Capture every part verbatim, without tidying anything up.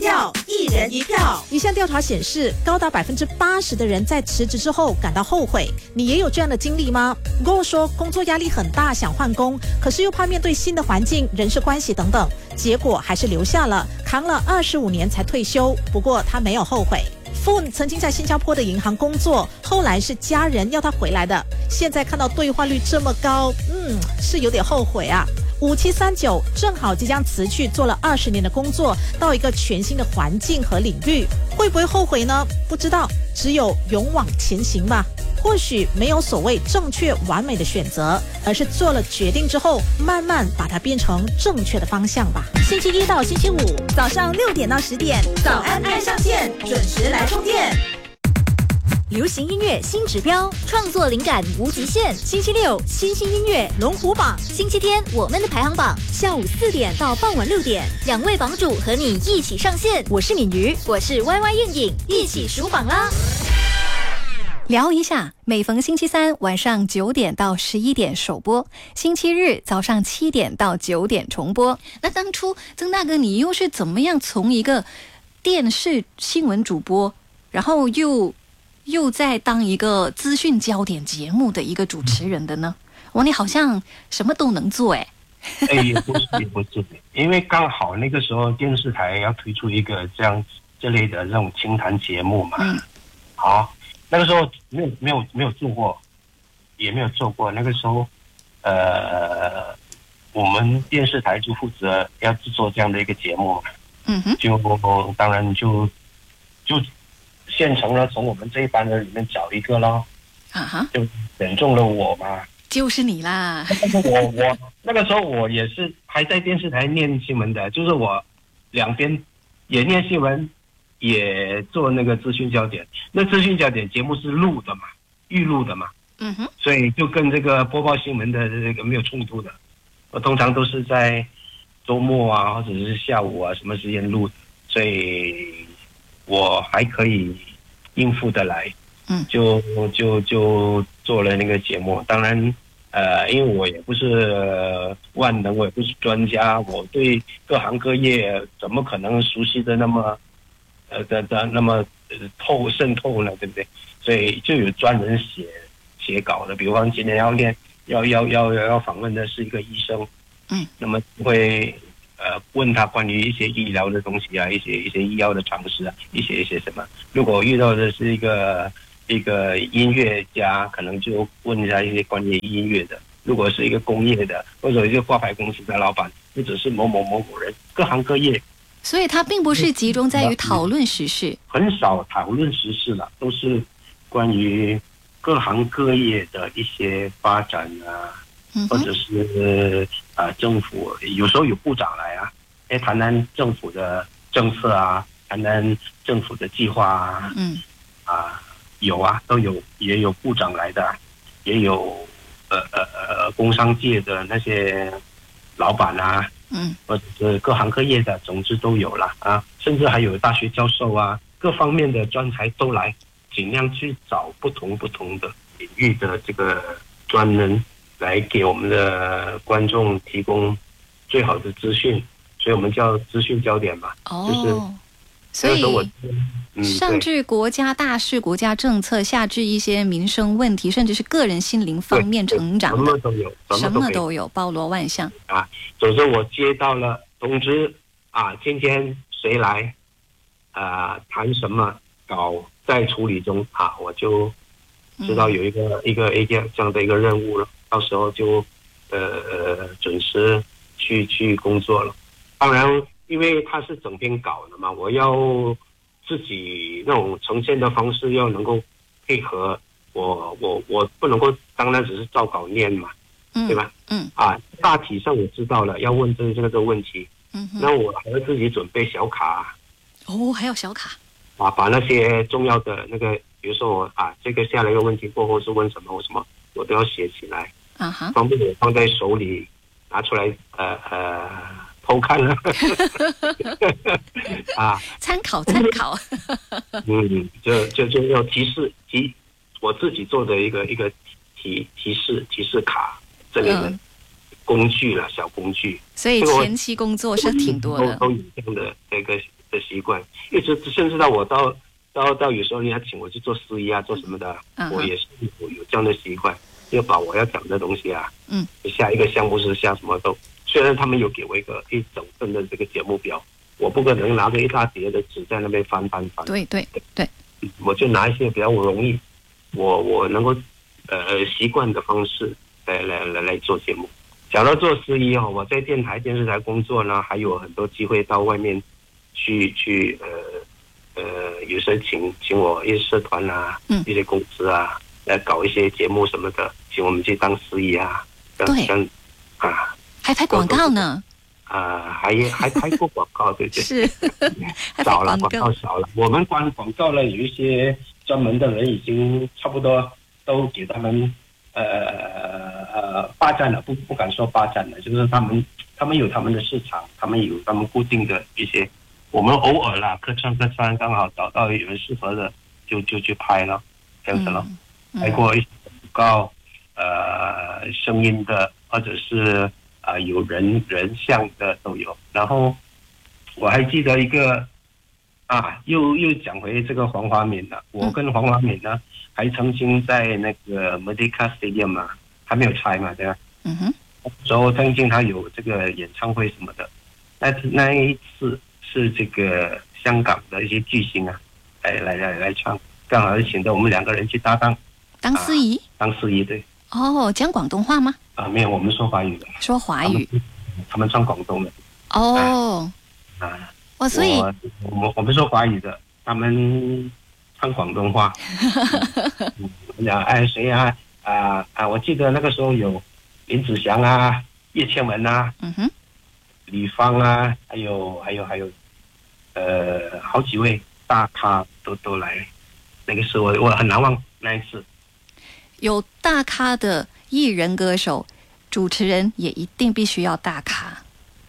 票，一人一票。一项调查显示，高达百分之八十的人在辞职之后感到后悔。你也有这样的经历吗？跟我说工作压力很大，想换工，可是又怕面对新的环境、人事关系等等，结果还是留下了，扛了二十五年才退休。不过他没有后悔。Fun 曾经在新加坡的银行工作，后来是家人要他回来的。现在看到兑换率这么高，嗯，是有点后悔啊。五七三九正好即将辞去做了二十年的工作，到一个全新的环境和领域，会不会后悔呢？不知道，只有勇往前行吧。或许没有所谓正确完美的选择，而是做了决定之后，慢慢把它变成正确的方向吧。星期一到星期五早上六点到十点，早安爱上线，准时来充电。 流行音乐新指标，创作灵感无极限。星期六新兴音乐龙虎榜，星期天我们的排行榜，下午四点到傍晚六点，两位榜主和你一起上线。我是敏瑜，我是 Y Y 燕影，一起数榜啦！ 聊一下，每逢星期三晚上九点到十一点首播，星期日早上七点到九点重播。那当初曾大哥，你又是怎么样从一个电视新闻主播，然后又又在当一个资讯焦点节目的一个主持人的呢？哇，你好像什么都能做哎。 哎，也不是，也不是，因为刚好那个时候电视台要推出一个这样这类的这种清谈节目嘛。嗯。好。那个时候没有没有没有做过，也没有做过。那个时候，呃，我们电视台就负责要制作这样的一个节目，嗯哼，就当然就就现成了，从我们这一班人里面找一个咯，啊哈，就选中了我嘛， 就是你啦。 我我那个时候我也是还在电视台念新闻的，就是我两边也念新闻。也做那个资讯焦点，那资讯焦点节目是录的嘛，预录的嘛，嗯哼，所以就跟这个播报新闻的这个没有冲突的。我通常都是在周末啊，或者是下午啊什么时间录的，所以我还可以应付得来，嗯，就就就做了那个节目。当然，呃，因为我也不是万能，我也不是专家，我对各行各业怎么可能熟悉的那么。呃的的那么呃透渗透呢，对不对？所以就有专人写写稿的，比如说今天要练要要要要访问的是一个医生，嗯，那么会呃问他关于一些医疗的东西啊，一些一些医药的常识啊，一些一些什么。如果遇到的是一个一个音乐家，可能就问一下一些关于音乐的；如果是一个工业的，或者一个挂牌公司的老板，或者是某某某某人，各行各业。 所以它并不是集中在于讨论时事， 很少讨论时事了，都是关于各行各业的一些发展啊，嗯、或者是啊、呃、政府有时候有部长来啊，哎谈谈政府的政策啊，谈谈政府的计划啊，嗯啊有啊都有，也有部长来的，也有呃呃呃工商界的那些老板啊。嗯，或者是各行各业的，总之都有了啊，甚至还有大学教授啊，各方面的专才都来，尽量去找不同不同的领域的这个专人来给我们的观众提供最好的资讯，所以我们叫资讯焦点嘛，哦、就是。 所以，嗯、上至国家大事、国家政策，下至一些民生问题，甚至是个人心灵方面成长的， 什么都有， 什么都有，包罗万象啊。总之，我接到了通知啊，今天谁来啊？谈什么稿在处理中啊，我就知道有一个、嗯、一个一个这样的一个任务了。到时候就呃准时去去工作了。当然。因为它是整篇稿的嘛，我要自己那种呈现的方式要能够配合我，我我不能够当然只是照稿念嘛，嗯、对吧？嗯，啊，大体上我知道了，要问这这个这个问题，嗯，那我还要自己准备小卡， 哦，还有小卡， 啊，把那些重要的那个，比如说我啊，这个下了一个问题过后是问什么，我什么，我都要写起来，啊哈，方便我放在手里拿出来，呃呃。偷看了啊，参考参考。 嗯，就就就要提示提我自己做的一个一个提提示提示卡这类的工具了、嗯，小工具。 所以前期工作是挺多的， 都有这样的这个的习惯，一直甚至到我到到到有时候人家请我去做司仪啊，做什么的，嗯、我也是有有这样的习惯，要把我要讲的东西啊，嗯，下一个项目是下什么都，虽然他们有给我一个一整份的这个节目表，我不可能拿着一大叠的纸在那边翻翻翻， 对对对， 我就拿一些比较容易，我我能够呃习惯的方式来来来来做节目。讲到做司仪哦，我在电台、电视台工作呢，还有很多机会到外面去去呃呃，有时候请请我一些社团啊、嗯，一些公司啊，来搞一些节目什么的，请我们去当司仪啊， 对， 啊， 还拍广告呢， 啊，还还拍过广告，对对， 是， 少了广告少了，我们关广告呢，有一些专门的人已经差不多都给他们。呃呃，霸占了，不不敢说霸占了，就是他们他们有他们的市场，他们有他们固定的一些，我们偶尔啦，客串客串，刚好找到有人适合的，就就去拍了，这样子了。嗯、拍过一些广告，呃，声音的，或者是啊、呃、有人人像的都有。然后我还记得一个啊，又又讲回这个黄华敏了，我跟黄华敏呢。还曾经在那个 Merdeka Stadium 嘛，还没有拆嘛，对吧？嗯哼。之后曾经他有这个演唱会什么的，那那一次是这个香港的一些巨星啊，来来来来唱，刚好是请着我们两个人去搭档， 当司仪、啊， 当司仪对。 哦，讲广东话吗？ 啊，没有，我们说华语的。 说华语。 他们, 他们唱广东的。 哦。 啊。 哦，所以我我我们说华语的，他们。唱广东话，讲哎谁啊啊啊！我记得那个时候有林子祥啊、叶倩文啊、嗯哼、李芳啊，还有还有还有，呃，好几位大咖都都来。那个时候我我很难忘那一次。 有大咖的艺人歌手，主持人也一定必须要大咖，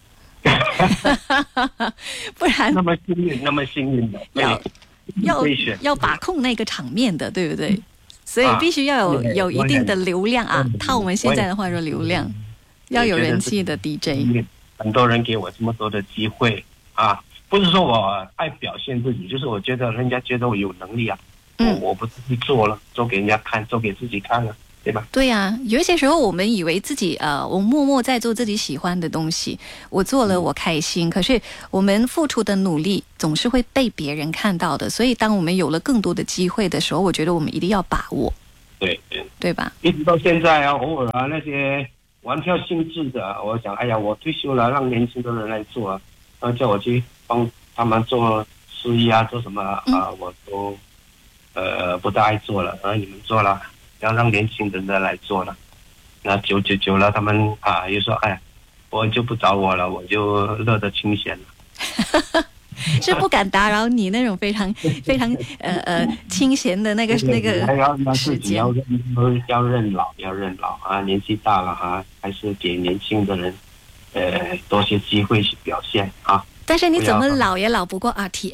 不然那么幸运，那么幸运的要。要要把控那个场面的，对不对？所以必须要有、啊、有一定的流量啊。套我们现在的话说，流量要有人气的 D J。 很多人给我这么多的机会啊，不是说我爱表现自己，就是我觉得人家觉得我有能力啊，嗯、我我不自己做了，做给人家看，做给自己看了。对吧？ 对呀、啊，有一些时候我们以为自己呃，我默默在做自己喜欢的东西，我做了我开心。可是我们付出的努力总是会被别人看到的，所以当我们有了更多的机会的时候，我觉得我们一定要把握。 对对， 对吧？ 一直到现在啊，偶尔啊那些玩票性质的，我想，哎呀，我退休了，让年轻的人来做啊，然后叫我去帮他们做司仪啊，做什么啊，嗯、我都呃不大爱做了，然后你们做了。要让年轻人的来做了，那久久久了，他们啊又说，哎，我就不找我了，我就乐得清闲了。 是不敢打扰你那种非常非常呃呃清闲的那个那个时间。 要认要认老要认老啊，年纪大了哈、啊，还是给年轻的人呃多些机会去表现啊。 但是你怎么老也老不过 R T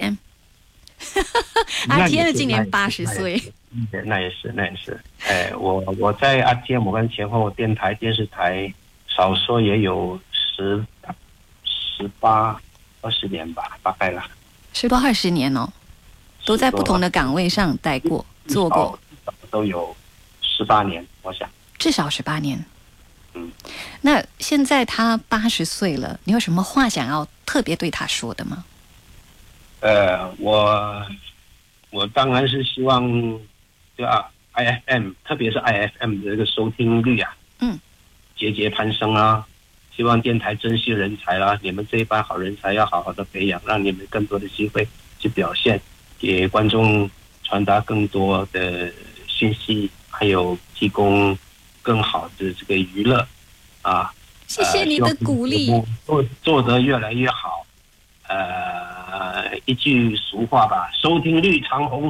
M。R T M 今年八十岁。 那也是，那也是。哎，我我在 R T M 我跟前后电台、电视台，少说也有十十八二十年吧，大概了。 十多二十年哦，都在不同的岗位上待过、做过， 都有十八年，我想。 至少十八年。 嗯。 那现在他八十岁了，你有什么话想要特别对他说的吗？ 呃，我我当然是希望。对啊 ，I F M， 特别是 I F M 的这个收听率啊，嗯，节节攀升啊！希望电台珍惜人才啦，你们这一班好人才要好好的培养，让你们更多的机会去表现，给观众传达更多的信息，还有提供更好的这个娱乐啊！ 谢谢你的鼓励， 呃、做做得越来越好。呃，一句俗话吧，收听率长虹。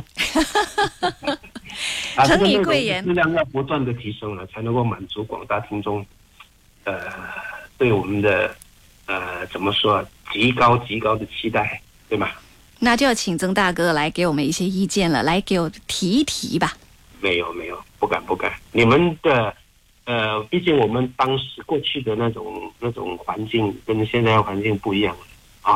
承你贵言， 质量要不断的提升了，才能够满足广大听众，呃，对我们的呃怎么说，极高极高的期待，对吗？ 那就要请曾大哥来给我们一些意见了，来给我提一提吧。 没有没有，不敢不敢。你们的呃，毕竟我们当时过去的那种那种环境跟现在的环境不一样了啊。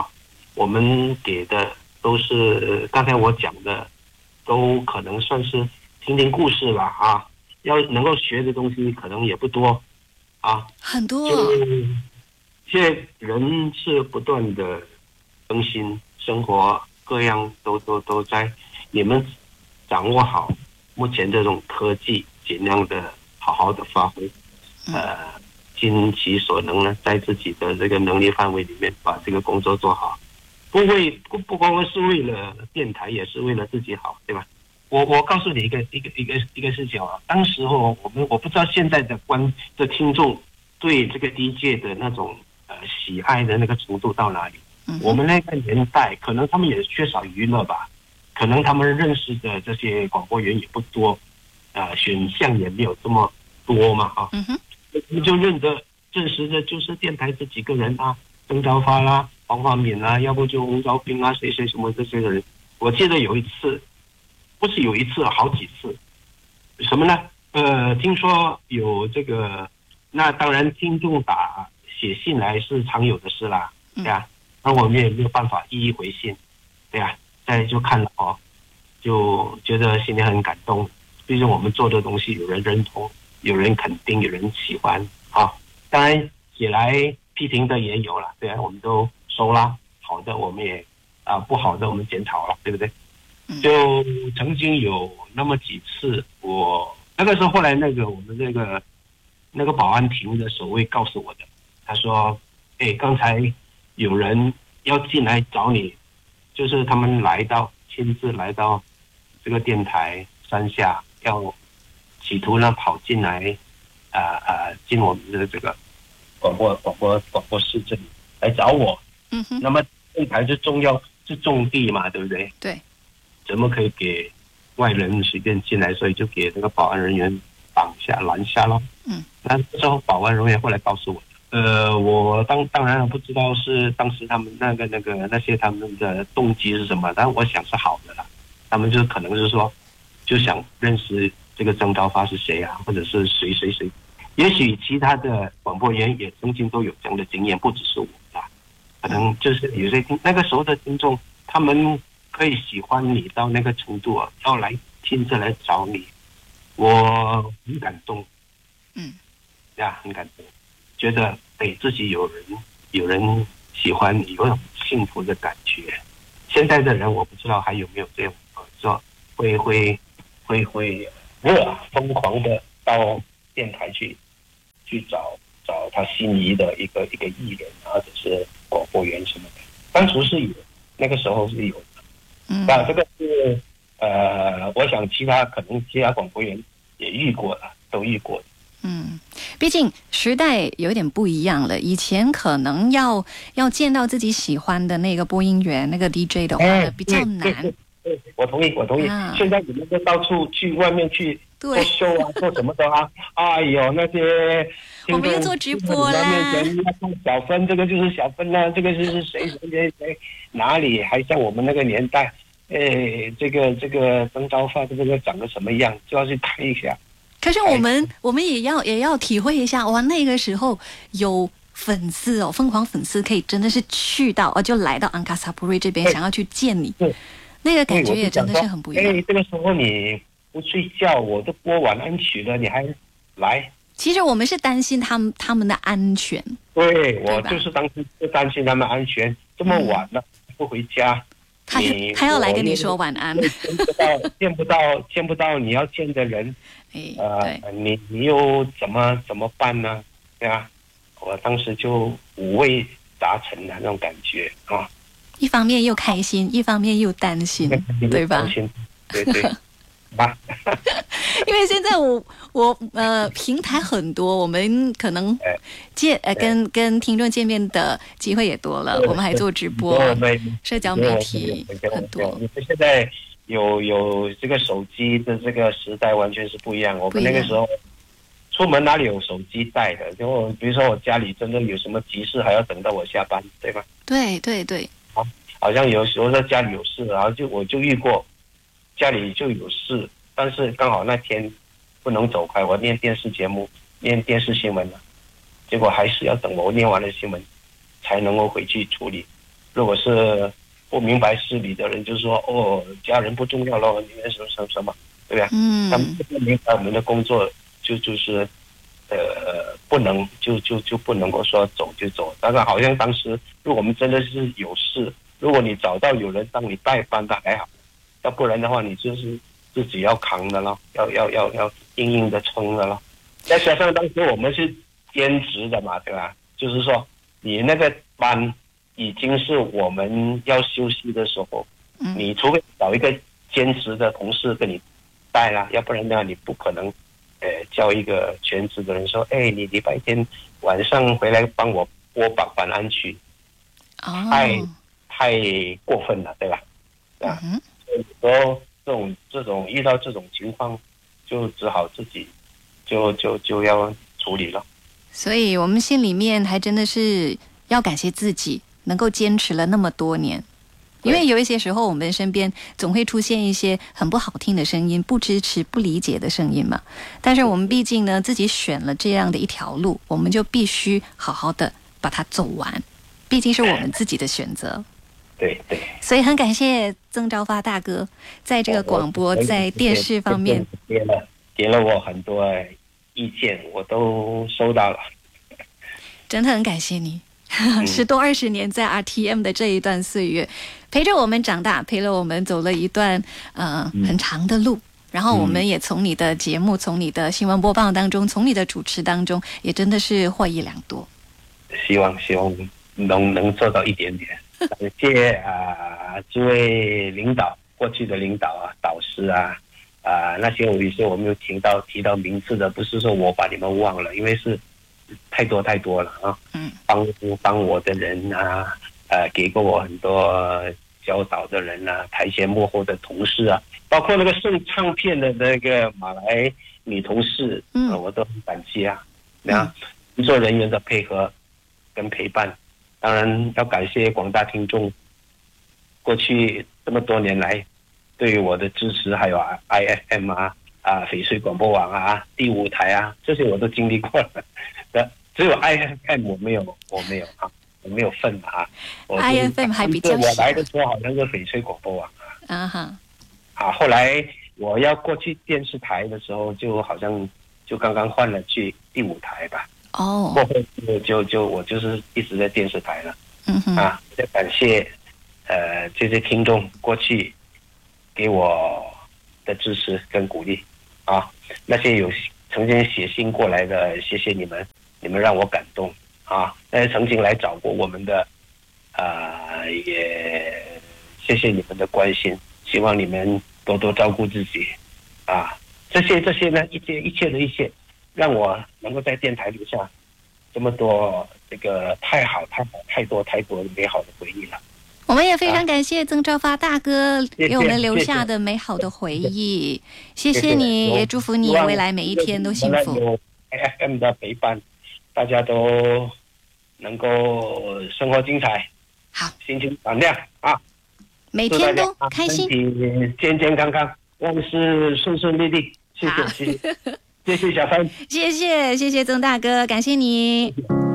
我们给的都是刚才我讲的，都可能算是听听故事吧啊，要能够学的东西可能也不多啊， 很多。 现在人是不断的更新，生活各样都都都在，你们掌握好目前这种科技，尽量的好好的发挥，呃，尽其所能呢，在自己的这个能力范围里面把这个工作做好，不为不不光光是为了电台，也是为了自己好，对吧？我我告诉你一个一个一个一个事情啊，当时候我们我不知道现在的观的听众对这个 D J 的那种呃喜爱的那个程度到哪里？嗯、我们那个年代可能他们也缺少娱乐吧，可能他们认识的这些广播员也不多，呃，选项也没有这么多嘛啊，嗯哼，我们就认得认识的就是电台这几个人啊，曾兆发啦、黄华敏啦，要不就洪昭斌啊，谁谁什么这些人。我记得有一次，不是有一次，好几次，什么呢？呃，听说有这个，那当然听众打写信来是常有的事啦，对呀、啊，而我们也没有办法一一回信，对呀、啊，再就看了哦，就觉得心里很感动，毕竟我们做的东西有人认同，有人肯定，有人喜欢啊。当然写来批评的也有了，对啊，我们都收啦，好的我们也啊，不好的我们检讨了，对不对？就曾经有那么几次，我那个时候后来那个我们那个那个保安亭的守卫告诉我的，他说：“哎，刚才有人要进来找你，就是他们来到亲自来到这个电台山下，要企图呢跑进来，啊、呃、啊、呃、进我们的这个广播广播广播室这里来找我。嗯哼，那么电台是重要是重地嘛，对不对？ 对。” 怎么可以给外人随便进来？所以就给那个保安人员挡下拦下了。嗯，那之后保安人员后来告诉我，呃，我当当然不知道是当时他们那个那个那些他们的动机是什么，但我想是好的啦。他们就可能是说，就想认识这个曾兆发是谁啊，或者是谁谁谁。也许其他的广播员也曾经都有这样的经验，不只是我啦。可能就是有些听那个时候的听众，他们可以喜欢你到那个程度啊，要来亲自来找你，我很感动，嗯，呀，很感动，觉得哎自己有人有人喜欢你，有种幸福的感觉。现在的人我不知道还有没有这样说，会会会会热疯狂的到电台去去找找他心仪的一个一个艺人或者是广播员什么的，当初是有，那个时候是有。嗯，那这个是呃，我想其他可能其他广播员也遇过了，都遇过。 嗯，毕竟时代有点不一样了。以前可能要要见到自己喜欢的那个播音员、那个 D J 的话呢，哎、比较难。对对对对，我同意，我同意。啊、现在你们都到处去外面去做秀啊，做什么的啊？哎呦，那些我们要做直播啦， 要送小分，这个就是小分啦、啊，这个就是谁谁谁谁，哪里还像我们那个年代？哎，这个这个曾兆发这个长得什么样，就要去看一下。 可是我们我们也要也要体会一下，哇，那个时候有粉丝哦，疯狂粉丝可以真的是去到哦，就来到安卡萨普瑞这边，想要去见你，那个感觉也真的是很不一样。 哎，这个时候你不睡觉，我都播晚安曲了，你还来？ 其实我们是担心他们他们的安全。 对，我就是当时就担心他们安全，这么晚了、嗯、不回家。 他他要来跟你说晚安， 见不到见不到见不到你要见的人， 哎， 呃，你你又怎么怎么办呢？对啊，我当时就五味杂陈的那种感觉啊， 一方面又开心，一方面又担心，对吧？ 对对。吧， 因为现在我我呃平台很多，我们可能见呃跟跟听众见面的机会也多了，我们还做直播，社交媒体很多。 现在有有这个手机的这个时代完全是不一样。我们那个时候出门哪里有手机带的？就比如说我家里真的有什么急事，还要等到我下班，对吧？ 对对对。 好，好像有时候在家里有事，然后就我就遇过。家里就有事，但是刚好那天不能走开，我念电视节目，念电视新闻了，结果还是要等我念完了新闻才能够回去处理。 如果是不明白事理的人，就说哦，家人不重要咯，你们什么什么什么，对吧？ 嗯， 他们不明白我们的工作就就是呃不能就就就不能够说走就走。但是好像当时如果我们真的是有事，如果你找到有人帮你代班的还好，要不然的话你就是自己要扛的咯，要要要要硬硬的撑的咯。再加上当时我们是兼职的嘛，对吧？就是说你那个班已经是我们要休息的时候，嗯、你除非找一个兼职的同事跟你带啦，要不然的话你不可能，呃，叫一个全职的人说，哎，你礼拜天晚上回来帮我播晚晚安曲， 哦， 太太过分了，对吧？对吧？嗯、所以说这种这种遇到这种情况，就只好自己就就就要处理了。 所以我们心里面还真的是要感谢自己能够坚持了那么多年，因为有一些时候我们身边总会出现一些很不好听的声音，不支持不理解的声音嘛，但是我们毕竟呢自己选了这样的一条路，我们就必须好好的把它走完，毕竟是我们自己的选择。 对对， 所以很感谢曾昭发大哥在这个广播在电视方面给了给了我很多意见，我都收到了， 真的很感谢你。十多二十年在 R T M 的这一段岁月，陪着我们长大，陪了我们走了一段呃很长的路，然后我们也从你的节目，从你的新闻播报当中，从你的主持当中，也真的是获益良多。 希望希望能能做到一点点。感谢啊、呃，诸位领导，过去的领导啊，导师啊。啊、呃，那些有些我没有听到提到名字的，不是说我把你们忘了，因为是太多太多了啊。嗯，帮帮我的人啊，呃，给过我很多教导的人啊，台前幕后的同事啊，包括那个送唱片的那个马来女同事，嗯、呃，我都很感谢啊。那工作人员的配合跟陪伴，当然要感谢广大听众，过去这么多年来对于我的支持，还有 I F M 啊啊翡翠广播网啊第五台啊，这些我都经历过了的，只有 I F M 我没有我没有啊，我没有份啊。 I F M 还比较少。我来的时候好像是翡翠广播网啊。 啊哈。 啊，后来我要过去电视台的时候，就好像就刚刚换了去第五台吧。哦。过后就就就我就是一直在电视台了。嗯哼。啊，再感谢呃这些听众过去给我的支持跟鼓励啊，那些有曾经写信过来的，谢谢你们，你们让我感动啊。那些曾经来找过我们的，啊、呃，也谢谢你们的关心，希望你们多多照顾自己啊。这些这些呢，一切一切的一切，让我能够在电台留下这么多这个太好太好太多太多美好的回忆了。 我们也非常感谢曾昭发大哥给我们留下的美好的回忆，谢谢你，也祝福你未来每一天都幸福。 有 F M 的陪伴，大家都能够生活精彩， 好， 心情闪亮啊！ 每天都开心， 身体健健康康，万事顺顺利利。谢谢，谢谢，谢谢小芬， 谢谢谢谢曾大哥，感谢你。谢谢。